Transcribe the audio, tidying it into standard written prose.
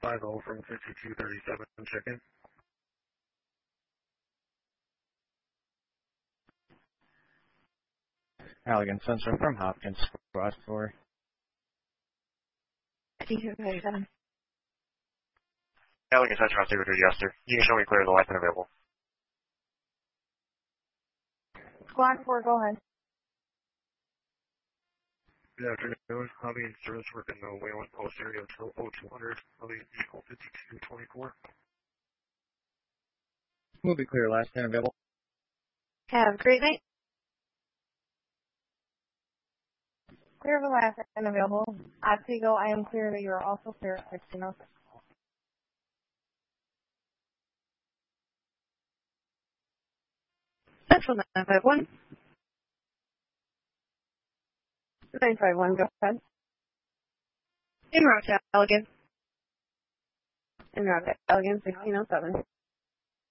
50 from 5237, check-in. Allegan Central from Hopkins, squad 4. 5237. Allegan Central on Secret Duty, Esther. You can show me clear of the last and available. Squad 4, go ahead. Good afternoon. I'll be in service working the Wayland Post area until 0200. I'll be vehicle 5224. We'll be clear last and available. Have a great night. Clear of the last and available. Otsego, I am clear that you are also clear at 1606. Central 951. 951, go ahead. En route to Allegan. En route to Allegan, 1607.